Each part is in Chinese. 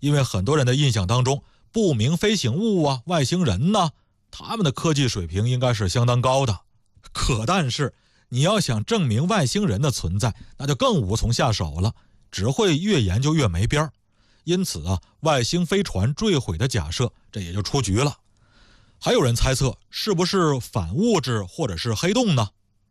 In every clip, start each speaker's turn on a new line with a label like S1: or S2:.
S1: 因为很多人的印象当中，不明飞行物啊、外星人呢，他们的科技水平应该是相当高的。可但是你要想证明外星人的存在，那就更无从下手了，只会越研究越没边儿。因此啊，外星飞船坠毁的假设这也就出局了。还有人猜测是不是反物质或者是黑洞呢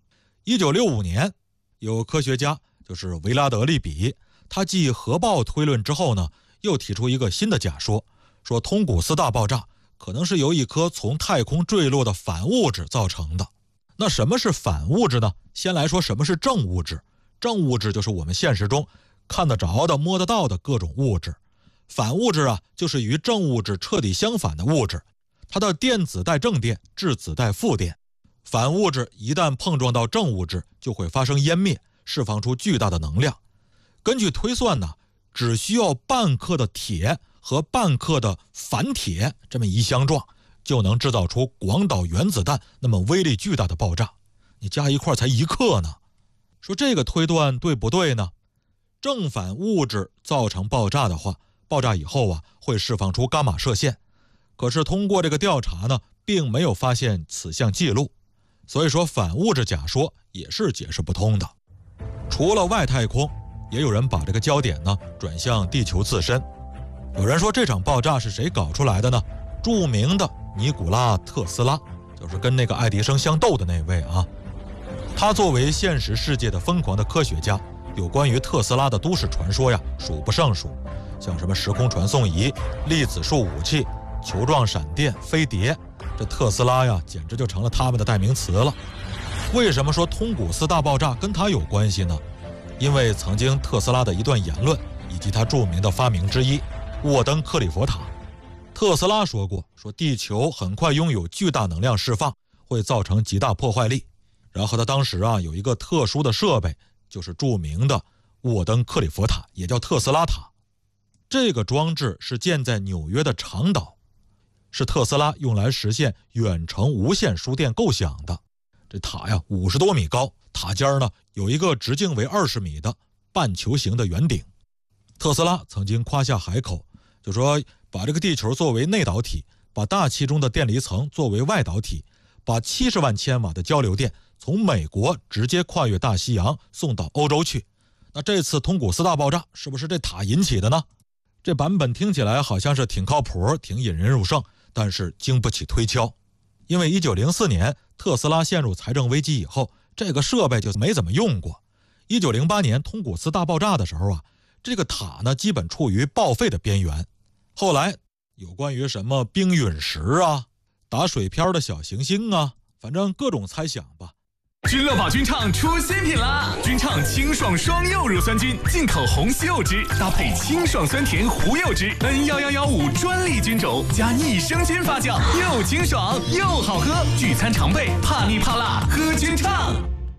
S1: ？1965年，有科学家就是维拉德利比，他继核爆推论之后呢，又提出一个新的假说，说通古斯大爆炸可能是由一颗从太空坠落的反物质造成的。那什么是反物质呢？先来说什么是正物质。正物质就是我们现实中看得着的、摸得到的各种物质。反物质啊，就是与正物质彻底相反的物质，它的电子带正电，质子带负电。反物质一旦碰撞到正物质，就会发生湮灭，释放出巨大的能量。根据推算呢，只需要半克的铁和半克的反铁这么一相撞，就能制造出广岛原子弹那么威力巨大的爆炸。你加一块才1克呢。说这个推断对不对呢？正反物质造成爆炸的话，爆炸以后啊，会释放出伽马射线。可是通过这个调查呢，并没有发现此项记录，所以说反物质假说也是解释不通的。除了外太空，也有人把这个焦点呢转向地球自身。有人说这场爆炸是谁搞出来的呢？著名的尼古拉·特斯拉，就是跟那个爱迪生相斗的那位啊。他作为现实世界的疯狂的科学家，有关于特斯拉的都市传说呀数不胜数，像什么时空传送仪、粒子束武器、球状闪电、飞碟，这特斯拉呀简直就成了他们的代名词了。为什么说通古斯大爆炸跟他有关系呢？因为曾经特斯拉的一段言论，以及他著名的发明之一沃登克里佛塔。特斯拉说过，说地球很快拥有巨大能量释放，会造成极大破坏力。然后他当时啊有一个特殊的设备，就是著名的沃登克里佛塔，也叫特斯拉塔。这个装置是建在纽约的长岛，是特斯拉用来实现远程无线输电构想的。这塔呀50多米高，塔尖呢有一个直径为20米的半球形的圆顶。特斯拉曾经夸下海口，就说把这个地球作为内导体，把大气中的电离层作为外导体，把70万千瓦的交流电从美国直接跨越大西洋送到欧洲去。那这次通古斯大爆炸是不是这塔引起的呢？这版本听起来好像是挺靠谱，挺引人入胜，但是经不起推敲。因为1904年特斯拉陷入财政危机以后，这个设备就没怎么用过。1908年通古斯大爆炸的时候啊，这个塔呢基本处于报废的边缘。后来有关于什么冰陨石啊、打水漂的小行星啊，反正各种猜想吧。
S2: 君乐宝菌畅出新品啦！菌畅清爽双柚乳酸菌，进口红西柚汁，搭配清爽酸甜胡柚汁，N11115专利菌种，加益生菌发酵，又清爽又好喝。聚餐常备，怕腻怕辣，喝菌畅。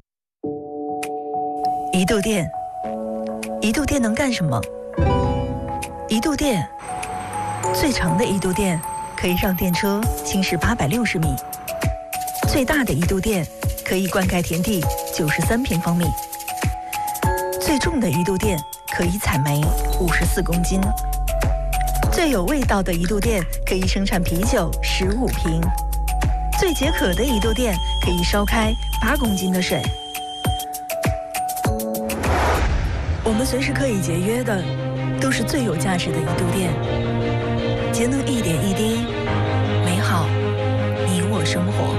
S3: 一度电，一度电能干什么？一度电，最长的一度电可以让电车行驶860米，最大的一度电可以灌溉田地93平方米，最重的一度电可以采煤54公斤，最有味道的一度电可以生产啤酒15瓶，最解渴的一度电可以烧开8公斤的水。我们随时可以节约的，都是最有价值的一度电。节能一点一滴，美好你我生活。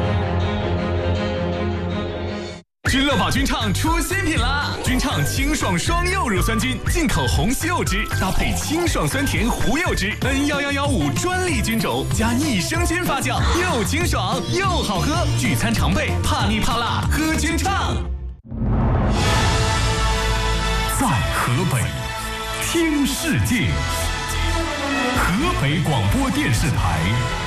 S2: 君乐宝菌畅出新品啦！菌畅清爽双柚乳酸菌，进口红西柚汁，搭配清爽酸甜胡柚汁，N11115专利菌种，加益生菌发酵，又清爽又好喝。聚餐常备，怕腻怕辣，喝菌畅。
S4: 在河北听世界，河北广播电视台